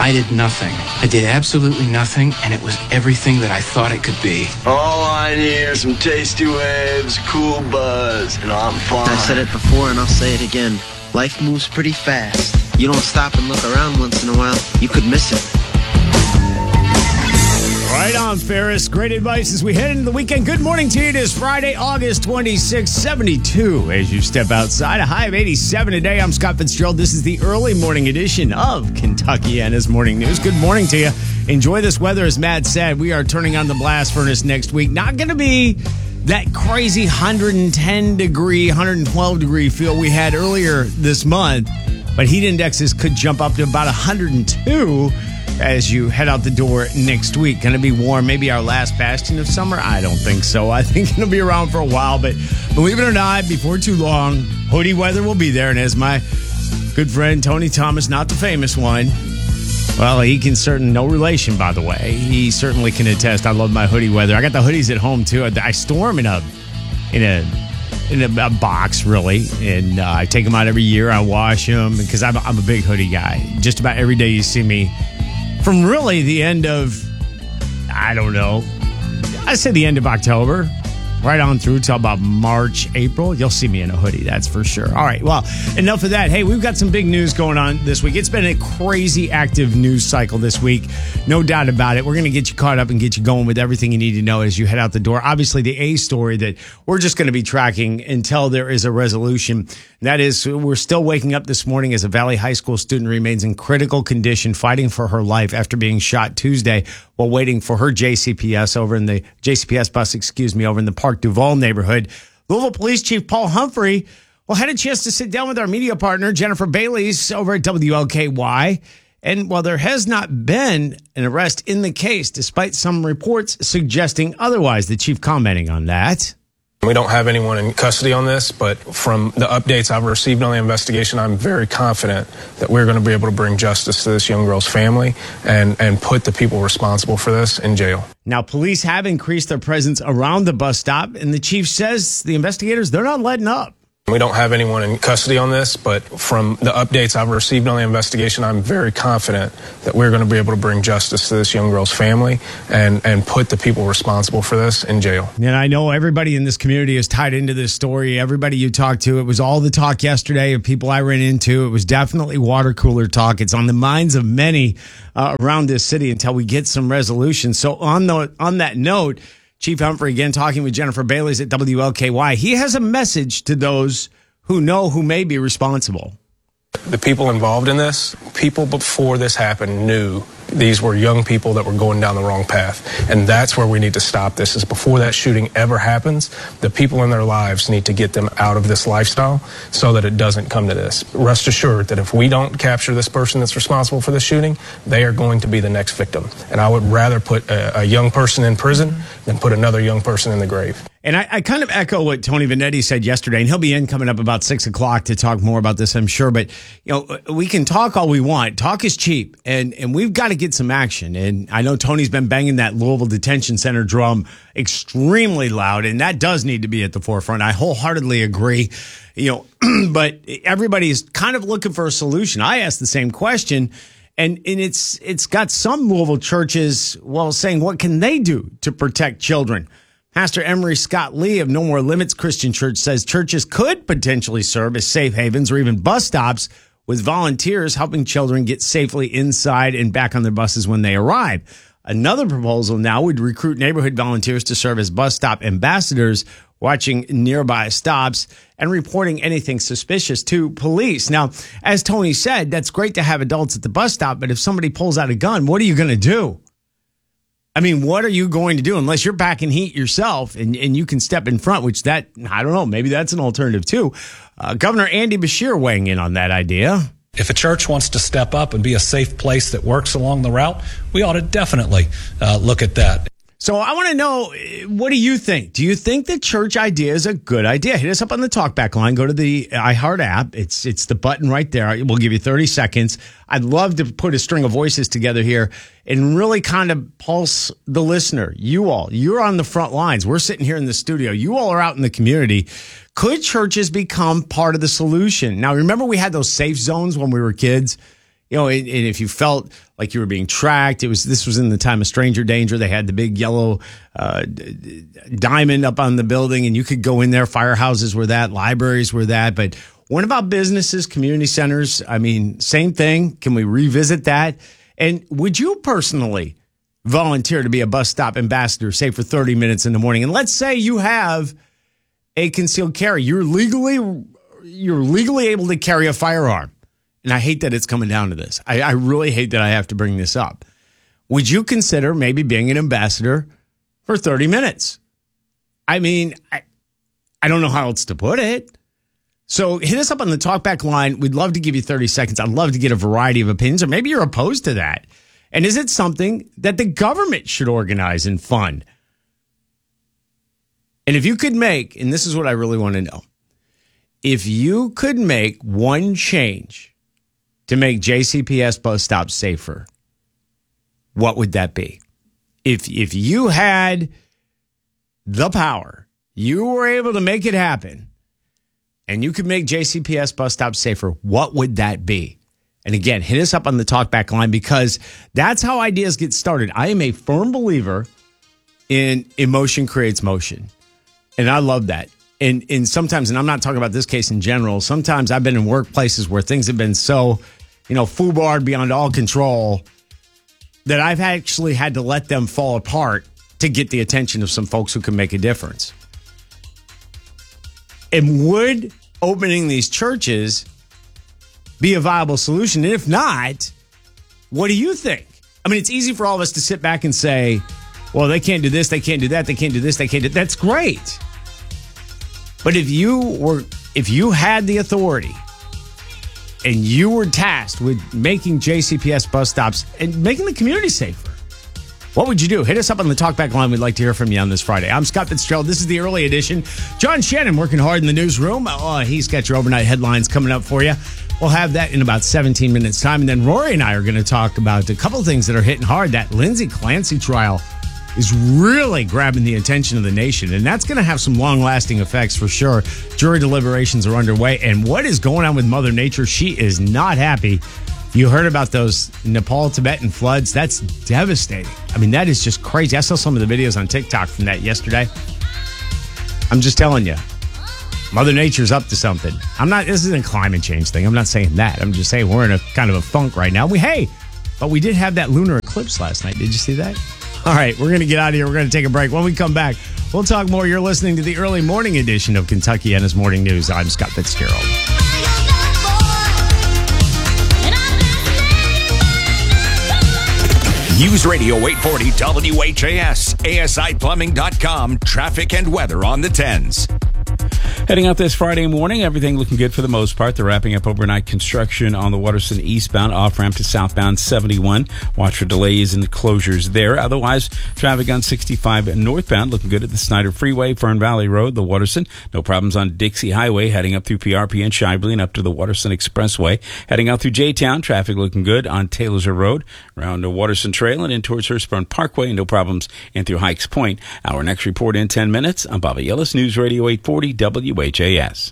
I did nothing. I did absolutely nothing, and it was everything that I thought it could be. All I need are some tasty waves, cool buzz, and I'm fine. I said it before and I'll say it again. Life moves pretty fast. You don't stop and look around once in a while, you could miss it. Right on, Ferris. Great advice as we head into the weekend. Good morning to you. It is Friday, August 26, 72. As you step outside, a high of 87 today. I'm Scott Fitzgerald. This is the early morning edition of Kentuckiana's Morning News. Good morning to you. Enjoy this weather. As Matt said, we are turning on the blast furnace next week. Not going to be that crazy 110 degree, 112 degree feel we had earlier this month, but heat indexes could jump up to about 102 as you head out the door next week. Going to be warm. Maybe our last bastion of summer? I don't think so. I think it'll be around for a while, but believe it or not, before too long, hoodie weather will be there. And as my good friend Tony Thomas, not the famous one, well, he can no relation, by the way. He certainly can attest. I love my hoodie weather. I got the hoodies at home too. I store them in a box, really, and I take them out every year. I wash them because I'm a big hoodie guy. Just about every day you see me, from really the end of, I don't know, I'd say the end of October, right on through till about March, April, you'll see me in a hoodie, that's for sure. All right, well, enough of that. Hey, we've got some big news going on this week. It's been a crazy active news cycle this week, no doubt about it. We're going to get you caught up and get you going with everything you need to know as you head out the door. Obviously, the A story that we're just going to be tracking until there is a resolution. That is, we're still waking up this morning as a Valley High School student remains in critical condition, fighting for her life after being shot Tuesday while waiting for her JCPS over in the Park Duval neighborhood. Louisville Police Chief Paul Humphrey, had a chance to sit down with our media partner, Jennifer Baylies, over at WLKY. And while there has not been an arrest in the case, despite some reports suggesting otherwise, the chief commenting on that. We don't have anyone in custody on this, but from the updates I've received on the investigation, I'm very confident that we're going to be able to bring justice to this young girl's family and put the people responsible for this in jail. Now, police have increased their presence around the bus stop, and the chief says the investigators, they're not letting up. We don't have anyone in custody on this, but from the updates I've received on the investigation, I'm very confident that we're going to be able to bring justice to this young girl's family and put the people responsible for this in jail. And I know everybody in this community is tied into this story. Everybody you talk to, it was all the talk yesterday of people I ran into. It was definitely water cooler talk. It's on the minds of many around this city until we get some resolution. So on that note, Chief Humphrey, again, talking with Jennifer Baylies at WLKY. He has a message to those who know who may be responsible. The people involved in this, people before this happened knew these were young people that were going down the wrong path. And that's where we need to stop this, is before that shooting ever happens, the people in their lives need to get them out of this lifestyle so that it doesn't come to this. Rest assured that if we don't capture this person that's responsible for this shooting, they are going to be the next victim. And I would rather put a young person in prison than put another young person in the grave. And I kind of echo what Tony Vanetti said yesterday, and he'll be in coming up about 6 o'clock to talk more about this, I'm sure. But, we can talk all we want. Talk is cheap, and we've got to get some action. And I know Tony's been banging that Louisville Detention Center drum extremely loud, and that does need to be at the forefront. I wholeheartily agree, but everybody's kind of looking for a solution. I asked the same question. And it's got some Louisville churches, saying what can they do to protect children? Pastor Emery Scott Lee of No More Limits Christian Church says churches could potentially serve as safe havens or even bus stops with volunteers helping children get safely inside and back on their buses when they arrive. Another proposal now would recruit neighborhood volunteers to serve as bus stop ambassadors, watching nearby stops and reporting anything suspicious to police. Now, as Tony said, that's great to have adults at the bus stop, but if somebody pulls out a gun, what are you going to do? I mean, what are you going to do unless you're packing heat yourself and you can step in front, which I don't know, maybe that's an alternative too. Governor Andy Beshear weighing in on that idea. If a church wants to step up and be a safe place that works along the route, we ought to definitely look at that. So I want to know, what do you think? Do you think the church idea is a good idea? Hit us up on the talkback line. Go to the iHeart app. It's the button right there. We'll give you 30 seconds. I'd love to put a string of voices together here and really kind of pulse the listener. You all, you're on the front lines. We're sitting here in the studio. You all are out in the community. Could churches become part of the solution? Now, remember we had those safe zones when we were kids? And if you felt like you were being tracked, this was in the time of stranger danger. They had the big yellow diamond up on the building, and you could go in there. Firehouses were that, libraries were that. But what about businesses, community centers? I mean, same thing. Can we revisit that? And would you personally volunteer to be a bus stop ambassador, say for 30 minutes in the morning? And let's say you have a concealed carry. You're legally able to carry a firearm. And I hate that it's coming down to this. I really hate that I have to bring this up. Would you consider maybe being an ambassador for 30 minutes? I mean, I don't know how else to put it. So hit us up on the talkback line. We'd love to give you 30 seconds. I'd love to get a variety of opinions, or maybe you're opposed to that. And is it something that the government should organize and fund? And if you could make, and this is what I really want to know, if you could make one change to make JCPS bus stops safer, what would that be? If you had the power, you were able to make it happen, and you could make JCPS bus stops safer, what would that be? And again, hit us up on the talkback line, because that's how ideas get started. I am a firm believer in emotion creates motion. And I love that. And sometimes, and I'm not talking about this case in general, sometimes I've been in workplaces where things have been so, foobarred beyond all control that I've actually had to let them fall apart to get the attention of some folks who can make a difference. And would opening these churches be a viable solution? And if not, what do you think? I mean, it's easy for all of us to sit back and say, well, they can't do this, they can't do that, they can't do this, they can't do that. That's great. But if you had the authority and you were tasked with making JCPS bus stops and making the community safer, what would you do? Hit us up on the talkback line. We'd like to hear from you on this Friday. I'm Scott Fitzgerald. This is the early edition. John Shannon working hard in the newsroom. He's got your overnight headlines coming up for you. We'll have that in about 17 minutes' time. And then Rory and I are going to talk about a couple of things that are hitting hard. That Lindsay Clancy trial is really grabbing the attention of the nation, and that's going to have some long-lasting effects for sure. Jury deliberations are underway, and what is going on with Mother Nature? She is not happy. You heard about those Nepal, Tibetan floods. That's devastating. I mean, that is just crazy. I saw some of the videos on TikTok from that yesterday. I'm just telling you, Mother Nature's up to something. This isn't a climate change thing. I'm not saying that. I'm just saying we're in a kind of a funk right now. But we did have that lunar eclipse last night. Did you see that? All right, we're going to get out of here. We're going to take a break. When we come back, we'll talk more. You're listening to the early morning edition of Kentuckiana's Morning News. I'm Scott Fitzgerald. News Radio 840 WHAS, ASIplumbing.com, traffic and weather on the 10s. Heading out this Friday morning, everything looking good for the most part. They're wrapping up overnight construction on the Waterson eastbound off-ramp to southbound 71. Watch for delays and closures there. Otherwise, traffic on 65 northbound looking good at the Snyder Freeway, Fern Valley Road, the Waterson. No problems on Dixie Highway, heading up through PRP and Shively and up to the Waterson Expressway. Heading out through J-Town, traffic looking good on Taylor's Road, around the Waterson Trail and in towards Hurstbourne Parkway. No problems in through Hikes Point. Our next report in 10 minutes. I'm Bobby Ellis, News Radio 840 WHAS.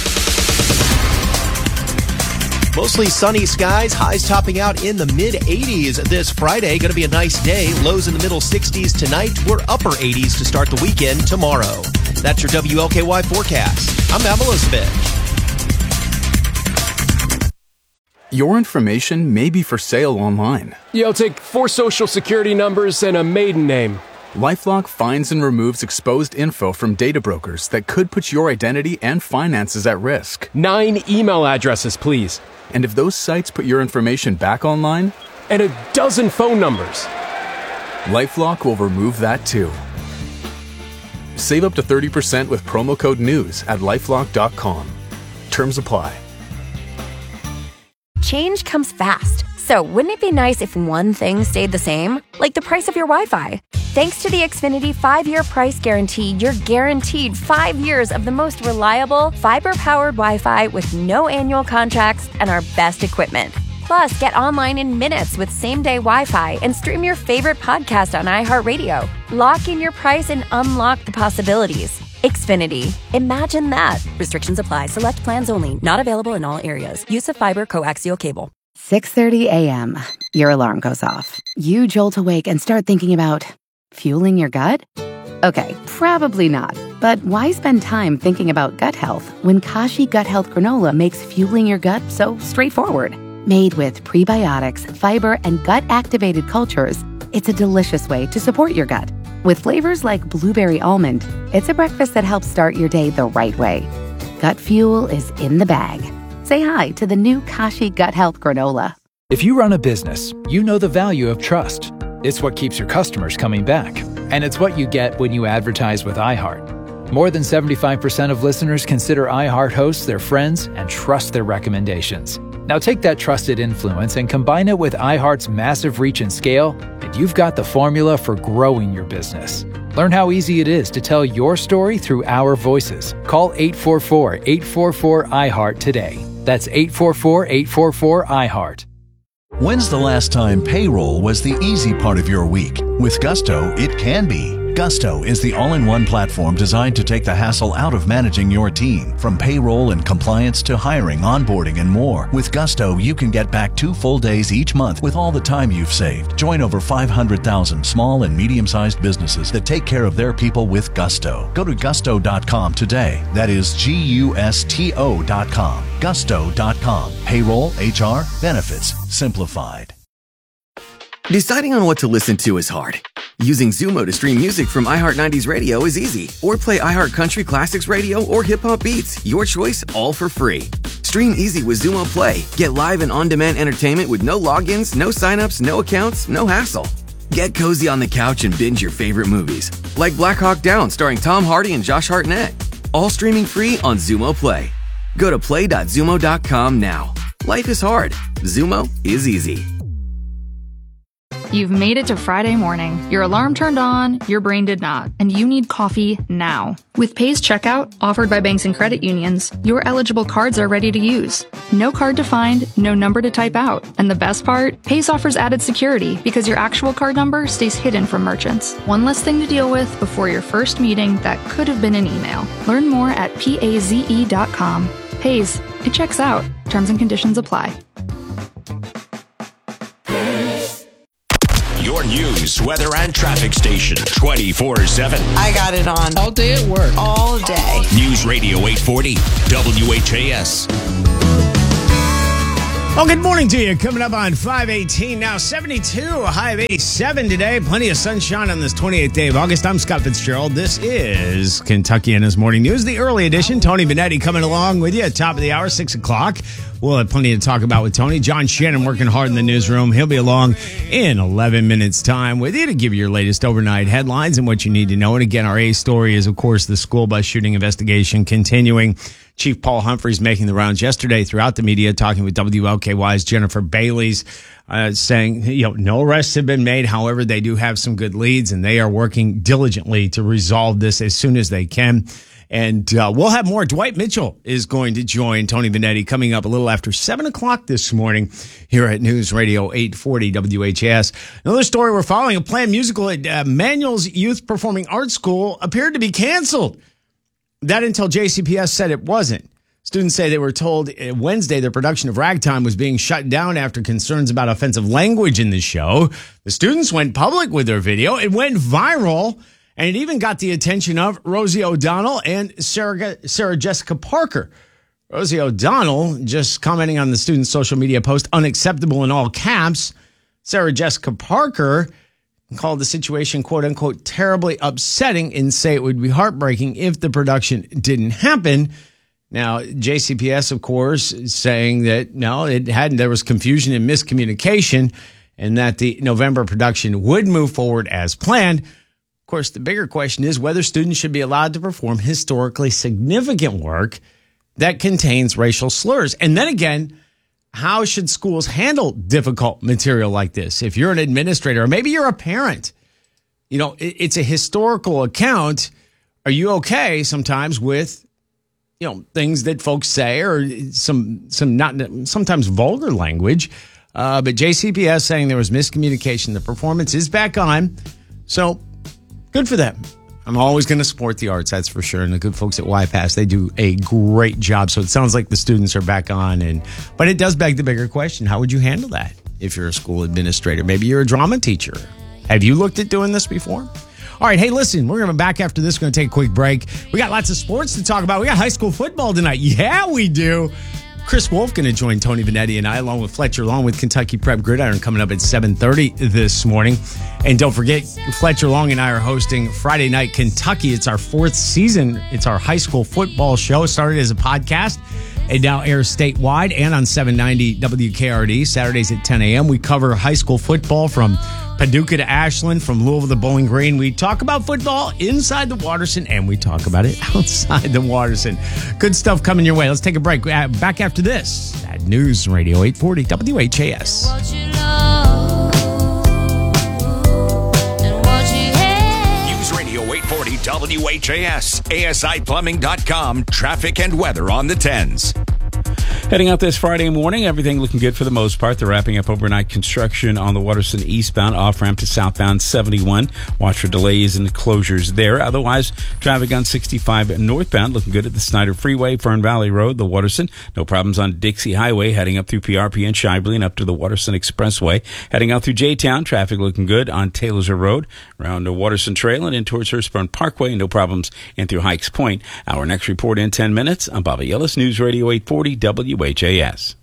Mostly sunny skies, highs topping out in the mid-80s this Friday. Going to be a nice day. Lows in the middle 60s tonight. We're upper 80s to start the weekend tomorrow. That's your WLKY forecast. I'm Avalos Fish. Your information may be for sale online. Yeah, I'll take 4 social security numbers and a maiden name. LifeLock finds and removes exposed info from data brokers that could put your identity and finances at risk. 9 email addresses, please. And if those sites put your information back online? And a dozen phone numbers. LifeLock will remove that too. Save up to 30% with promo code NEWS at LifeLock.com. Terms apply. Change comes fast. So wouldn't it be nice if one thing stayed the same? Like the price of your Wi-Fi. Thanks to the Xfinity 5-year price guarantee, you're guaranteed 5 years of the most reliable, fiber-powered Wi-Fi with no annual contracts and our best equipment. Plus, get online in minutes with same-day Wi-Fi and stream your favorite podcast on iHeartRadio. Lock in your price and unlock the possibilities. Xfinity. Imagine that. Restrictions apply. Select plans only. Not available in all areas. Use of fiber coaxial cable. 6:30 a.m. Your alarm goes off. You jolt awake and start thinking about fueling your gut? Okay, probably not. But why spend time thinking about gut health when Kashi Gut Health Granola makes fueling your gut so straightforward? Made with prebiotics, fiber, and gut-activated cultures, it's a delicious way to support your gut. With flavors like blueberry almond, it's a breakfast that helps start your day the right way. Gut fuel is in the bag. Say hi to the new Kashi Gut Health Granola. If you run a business, you know the value of trust. It's what keeps your customers coming back. And it's what you get when you advertise with iHeart. More than 75% of listeners consider iHeart hosts their friends and trust their recommendations. Now take that trusted influence and combine it with iHeart's massive reach and scale, and you've got the formula for growing your business. Learn how easy it is to tell your story through our voices. Call 844-844-iHeart today. That's 844-844-iHeart. When's the last time payroll was the easy part of your week? With Gusto, it can be. Gusto is the all-in-one platform designed to take the hassle out of managing your team. From payroll and compliance to hiring, onboarding, and more. With Gusto, you can get back 2 full days each month with all the time you've saved. Join over 500,000 small and medium-sized businesses that take care of their people with Gusto. Go to gusto.com today. That is Gusto.com. Gusto.com. Payroll, HR, benefits, simplified. Deciding on what to listen to is hard. Using Zumo to stream music from iHeart 90s Radio is easy. Or play iHeart Country Classics Radio or Hip Hop Beats. Your choice, all for free. Stream easy with Zumo Play. Get live and on-demand entertainment with no logins, no signups, no accounts, no hassle. Get cozy on the couch and binge your favorite movies. Like Black Hawk Down starring Tom Hardy and Josh Hartnett. All streaming free on Zumo Play. Go to play.zumo.com now. Life is hard. Zumo is easy. You've made it to Friday morning. Your alarm turned on, your brain did not, and you need coffee now. With Pay's checkout, offered by banks and credit unions, your eligible cards are ready to use. No card to find, no number to type out. And the best part? Pay's offers added security because your actual card number stays hidden from merchants. One less thing to deal with before your first meeting that could have been an email. Learn more at paze.com. Pay's, it checks out. Terms and conditions apply. Your news, weather, and traffic station 24/7. I got it on. All day at work. All day. News Radio 840 WHAS. Well, good morning to you. Coming up on 518 now, 72, a high of 87 today. Plenty of sunshine on this 28th day of August. I'm Scott Fitzgerald. This is Kentuckiana's Morning News, the early edition. Tony Benetti coming along with you at top of the hour, 6 o'clock. We'll have plenty to talk about with Tony. John Shannon working hard in the newsroom. He'll be along in 11 minutes' time with you to give you your latest overnight headlines and what you need to know. And again, our A story is, of course, the school bus shooting investigation continuing. Chief Paul Humphreys making the rounds yesterday throughout the media, talking with WLKY's Jennifer Bailey's, saying, no arrests have been made. However, they do have some good leads, and they are working diligently to resolve this as soon as they can. And we'll have more. Dwight Mitchell is going to join Tony Benetti coming up a little after 7 o'clock this morning here at News Radio 840 WHAS. Another story we're following, a planned musical at Manual's Youth Performing Arts School appeared to be canceled. That until JCPS said it wasn't. Students say they were told Wednesday their production of Ragtime was being shut down after concerns about offensive language in the show. The students went public with their video. It went viral, and it even got the attention of Rosie O'Donnell and Sarah Jessica Parker. Rosie O'Donnell just commenting on the student's social media post, unacceptable in all caps. Sarah Jessica Parker called the situation, quote unquote, terribly upsetting and say it would be heartbreaking if the production didn't happen. Now, JCPS, of course, is saying that no, it hadn't. There was confusion and miscommunication and that the November production would move forward as planned. Of course, the bigger question is whether students should be allowed to perform historically significant work that contains racial slurs. And then again, how should schools handle difficult material like this? If you're an administrator, or maybe you're a parent, it's a historical account. Are you okay sometimes with, things that folks say or some not sometimes vulgar language? But JCPS saying there was miscommunication. The performance is back on. So good for them. I'm always going to support the arts, that's for sure. And the good folks at YPass, they do a great job. So it sounds like the students are back on. But it does beg the bigger question. How would you handle that if you're a school administrator? Maybe you're a drama teacher. Have you looked at doing this before? All right, hey, listen, we're going to be back after this. We're going to take a quick break. We got lots of sports to talk about. We got high school football tonight. Yeah, we do. Chris Wolf going to join Tony Vanetti and I, along with Fletcher, along with Kentucky Prep Gridiron, coming up at 7:30 this morning. And don't forget, Fletcher Long and I are hosting Friday Night Kentucky. It's our 4th season. It's our high school football show. It started as a podcast. It now airs statewide and on 790 WKRD, Saturdays at 10 a.m. We cover high school football from Paducah to Ashland, from Louisville to Bowling Green. We talk about football inside the Waterson, and we talk about it outside the Waterson. Good stuff coming your way. Let's take a break. Back after this at News Radio 840 WHAS. News Radio 840 WHAS, ASIplumbing.com, traffic and weather on the 10s. Heading out this Friday morning, everything looking good for the most part. They're wrapping up overnight construction on the Waterson eastbound off-ramp to southbound 71. Watch for delays and closures there. Otherwise, traffic on 65 northbound looking good at the Snyder Freeway, Fern Valley Road, the Waterson. No problems on Dixie Highway, heading up through PRP and Shively and up to the Waterson Expressway. Heading out through J-Town, traffic looking good on Taylorsville Road, around the Waterson Trail and in towards Hurstburn Parkway. No problems in through Hikes Point. Our next report in 10 minutes. I'm Bobby Ellis, News Radio 840 WHAS.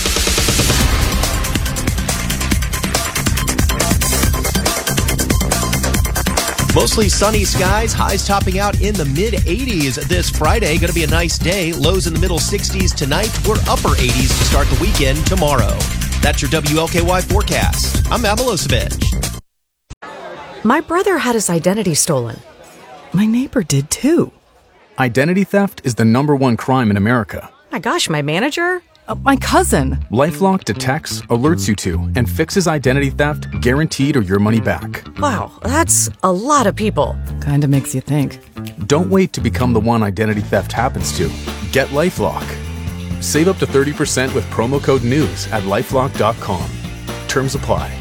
Mostly sunny skies, highs topping out in the mid-80s this Friday. Going to be a nice day. Lows in the middle 60s tonight. We're upper 80s to start the weekend tomorrow. That's your WLKY forecast. I'm Matt Milosevich. My brother had his identity stolen. My neighbor did too. Identity theft is the #1 crime in America. My gosh, my manager? My cousin. LifeLock detects, alerts you to, and fixes identity theft guaranteed or your money back. Wow, that's a lot of people. Kinda makes you think. Don't wait to become the one identity theft happens to. Get LifeLock. Save up to 30% with promo code NEWS at LifeLock.com. Terms apply.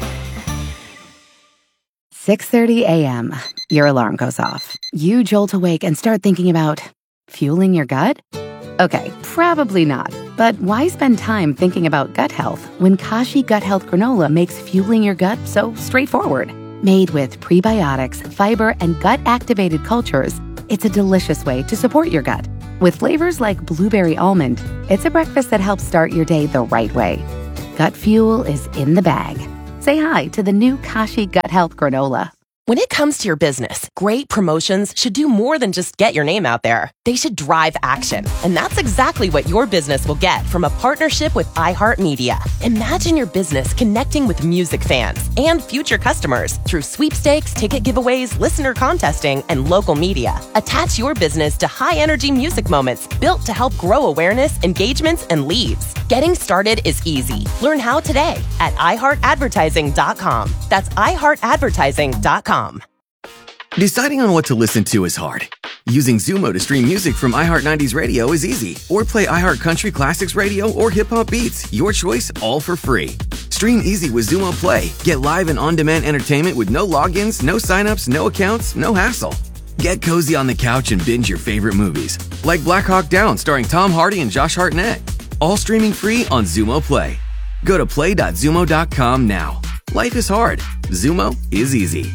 6:30 a.m. Your alarm goes off. You jolt awake and start thinking about fueling your gut? Okay, probably not. But why spend time thinking about gut health when Kashi Gut Health Granola makes fueling your gut so straightforward? Made with prebiotics, fiber, and gut-activated cultures, it's a delicious way to support your gut. With flavors like blueberry almond, it's a breakfast that helps start your day the right way. Gut fuel is in the bag. Say hi to the new Kashi Gut Health Granola. When it comes to your business, great promotions should do more than just get your name out there. They should drive action. And that's exactly what your business will get from a partnership with iHeartMedia. Imagine your business connecting with music fans and future customers through sweepstakes, ticket giveaways, listener contesting, and local media. Attach your business to high-energy music moments built to help grow awareness, engagements, and leads. Getting started is easy. Learn how today at iHeartAdvertising.com. That's iHeartAdvertising.com. Deciding on what to listen to is hard. Using Zumo to stream music from iHeart 90s Radio is easy. Or play iHeart Country Classics Radio or Hip Hop Beats. Your choice, all for free. Stream easy with Zumo Play. Get live and on-demand entertainment with no logins, no signups, no accounts, no hassle. Get cozy on the couch and binge your favorite movies. Like Black Hawk Down starring Tom Hardy and Josh Hartnett. All streaming free on Zumo Play. Go to play.zumo.com now. Life is hard. Zumo is easy.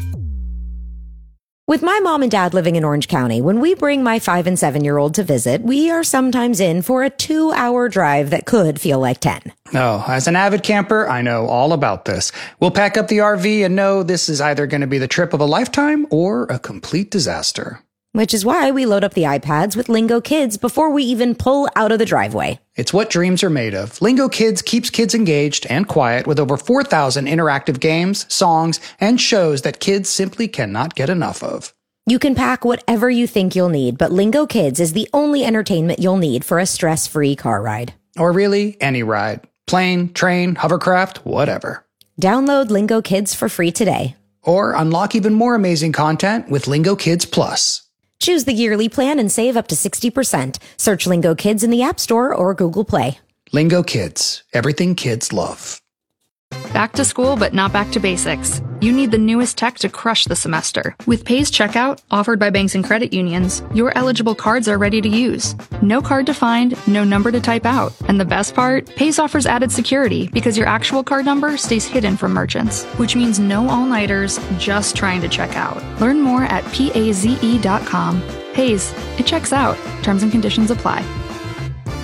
With my mom and dad living in Orange County, when we bring my 5 and 7-year-old to visit, we are sometimes in for a 2-hour drive that could feel like 10. Oh, as an avid camper, I know all about this. We'll pack up the RV and know this is either going to be the trip of a lifetime or a complete disaster. Which is why we load up the iPads with Lingo Kids before we even pull out of the driveway. It's what dreams are made of. Lingo Kids keeps kids engaged and quiet with over 4,000 interactive games, songs, and shows that kids simply cannot get enough of. You can pack whatever you think you'll need, but Lingo Kids is the only entertainment you'll need for a stress-free car ride. Or really, any ride. Plane, train, hovercraft, whatever. Download Lingo Kids for free today. Or unlock even more amazing content with Lingo Kids Plus. Choose the yearly plan and save up to 60%. Search Lingo Kids in the App Store or Google Play. Lingo Kids. Everything kids love. Back to school, but not back to basics. You need the newest tech to crush the semester. With Pays Checkout, offered by banks and credit unions, your eligible cards are ready to use. No card to find, no number to type out. And the best part? Pays offers added security because your actual card number stays hidden from merchants, which means no all-nighters just trying to check out. Learn more at PAZE.com. Pays, it checks out. Terms and conditions apply.